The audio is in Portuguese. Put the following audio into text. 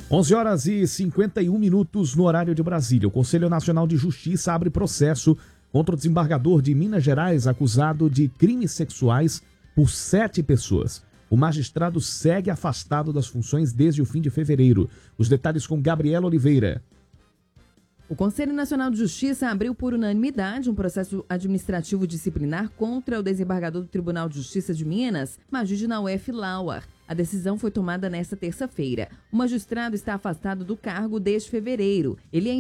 11h51 no horário de Brasília. O Conselho Nacional de Justiça abre processo contra o desembargador de Minas Gerais acusado de crimes sexuais por 7 pessoas. O magistrado segue afastado das funções desde o fim de fevereiro. Os detalhes com Gabriela Oliveira. O Conselho Nacional de Justiça abriu por unanimidade um processo administrativo disciplinar contra o desembargador do Tribunal de Justiça de Minas, Magídio Nauef Lauer. A decisão foi tomada nesta terça-feira. O magistrado está afastado do cargo desde fevereiro. Ele